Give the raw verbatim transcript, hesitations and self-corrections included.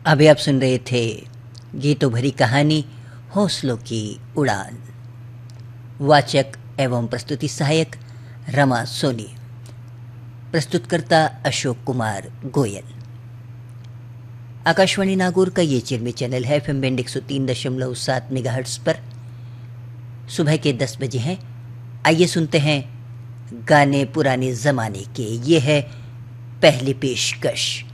अभी आप सुन रहे थे गीतों भरी कहानी हौसलों की उड़ान। वाचक एवं प्रस्तुति सहायक रमा सोनी। प्रस्तुतकर्ता अशोक कुमार गोयल। आकाशवाणी नागौर का ये चिरमी चैनल है एफ एम बैंड एक सौ तीन दशमलव सात मेगाहर्ट्ज पर। सुबह के दस बजे हैं। आइए सुनते हैं गाने पुराने ज़माने के। ये है पहली पेशकश।